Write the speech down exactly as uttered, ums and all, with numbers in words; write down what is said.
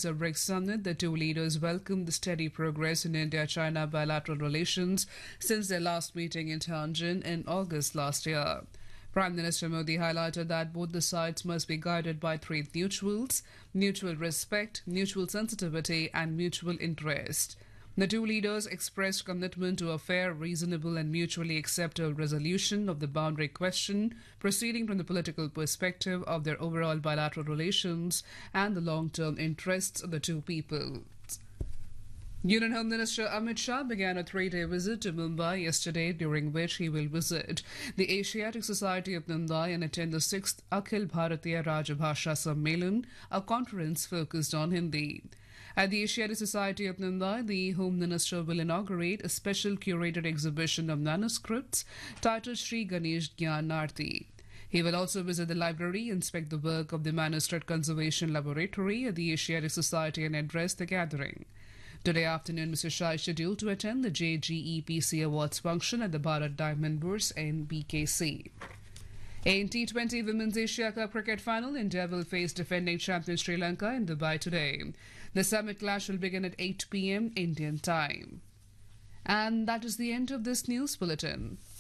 months of BRICS summit, the two leaders welcomed the steady progress in India-China bilateral relations since their last meeting in Tianjin in August last year. Prime Minister Modi highlighted that both the sides must be guided by three mutuals: mutual respect, mutual sensitivity, and mutual interest. The two leaders expressed commitment to a fair, reasonable, and mutually acceptable resolution of the boundary question, proceeding from the political perspective of their overall bilateral relations and the long-term interests of the two peoples. Union Home Minister Amit Shah began a three-day visit to Mumbai yesterday, during which he will visit the Asiatic Society of Mumbai and attend the sixth Akhil Bharatiya Rajabhasha Sammelan, a conference focused on Hindi. At the Asiatic Society of Mumbai, the Home Minister will inaugurate a special curated exhibition of manuscripts titled Sri Ganesh Gyanarthi. He will also visit the library, inspect the work of the Manuscript Conservation Laboratory at the Asiatic Society, and address the gathering. Today afternoon, Mister Shah is scheduled to attend the J G E P C Awards function at the Bharat Diamond Bourse in B K C. In T twenty Women's Asia Cup cricket final, India will face defending champion Sri Lanka in Dubai today. The summit clash will begin at eight p m Indian time. And that is the end of this news bulletin.